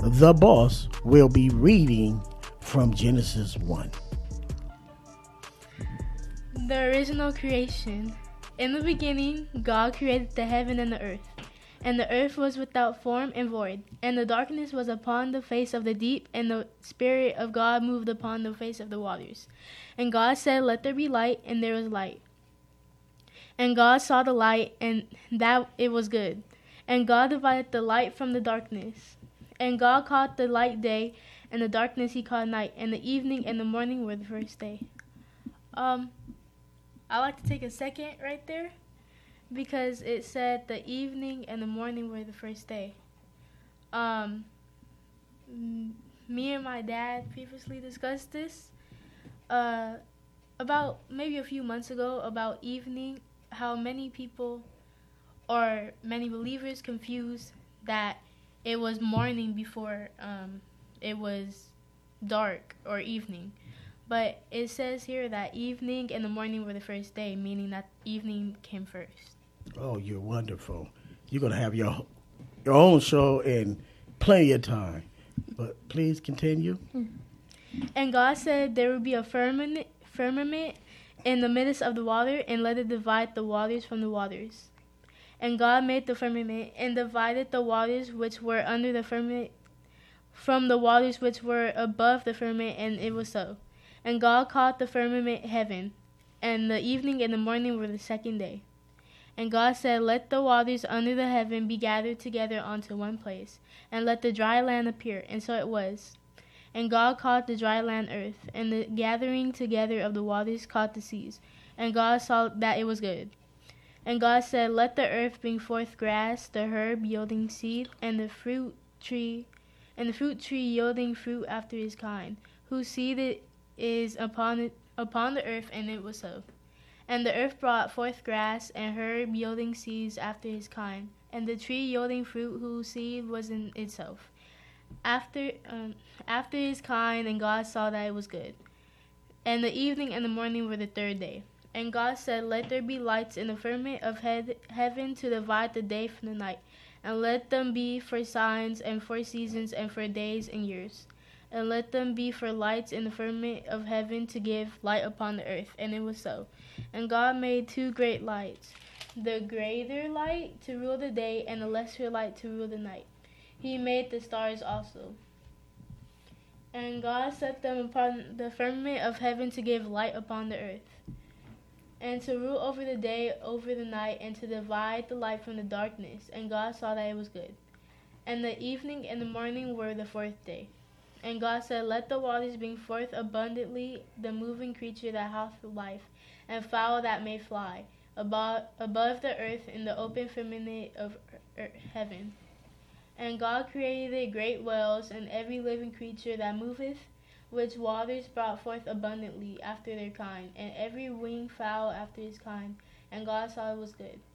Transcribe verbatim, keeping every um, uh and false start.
the boss, will be reading from Genesis one. The original creation. In the beginning, God created the heaven and the earth. And the earth was without form and void, and the darkness was upon the face of the deep, and the Spirit of God moved upon the face of the waters. And God said, "Let there be light," and there was light. And God saw the light, and that it was good. And God divided the light from the darkness. And God called the light day, and the darkness he called night. And the evening and the morning were the first day. Um, I like to take a second right there, because it said the evening and the morning were the first day. Um, m- me and my dad previously discussed this uh, about maybe a few months ago about evening, how many people or many believers confuse that it was morning before um, it was dark or evening. But it says here that evening and the morning were the first day, meaning that evening came first. Oh, you're wonderful. You're going to have your your own show in plenty of time. But please continue. And God said there would be a firmament, firmament in the midst of the water, and let it divide the waters from the waters. And God made the firmament, and divided the waters which were under the firmament from the waters which were above the firmament, and it was so. And God called the firmament heaven, and the evening and the morning were the second day. And God said, "Let the waters under the heaven be gathered together onto one place, and let the dry land appear." And so it was. And God called the dry land earth, and the gathering together of the waters called the seas. And God saw that it was good. And God said, "Let the earth bring forth grass, the herb yielding seed, and the fruit tree, and the fruit tree yielding fruit after his kind, whose seed it is upon it, upon the earth." And it was so. And the earth brought forth grass, and herb yielding seeds after his kind, and the tree yielding fruit whose seed was in itself after um, after his kind. And God saw that it was good. And the evening and the morning were the third day. And God said, "Let there be lights in the firmament of he- heaven to divide the day from the night, and let them be for signs and for seasons and for days and years. And let them be for lights in the firmament of heaven to give light upon the earth." And it was so. And God made two great lights, the greater light to rule the day, and the lesser light to rule the night. He made the stars also. And God set them upon the firmament of heaven to give light upon the earth, and to rule over the day, over the night, and to divide the light from the darkness. And God saw that it was good. And the evening and the morning were the fourth day. And God said, "Let the waters bring forth abundantly the moving creature that hath life, and fowl that may fly above, above the earth in the open firmament of er, heaven." And God created great whales, and every living creature that moveth, which waters brought forth abundantly after their kind, and every winged fowl after his kind. And God saw it was good.